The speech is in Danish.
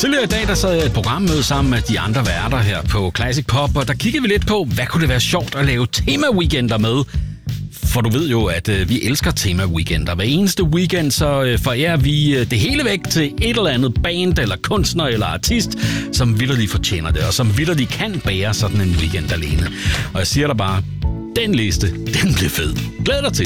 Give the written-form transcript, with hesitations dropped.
Tidligere i dag, der sad jeg i et programmøde sammen med de andre værter her på Classic Pop, og der kiggede vi lidt på, hvad kunne det være sjovt at lave tema-weekender med. For du ved jo, at vi elsker tema-weekender. Hver eneste weekend, så forærer vi det hele væk til et eller andet band, eller kunstner, eller artist, som vitterligt fortjener det, og som vitterligt kan bære sådan en weekend alene. Og jeg siger dig bare, den liste, den bliver fed. Glæd dig til.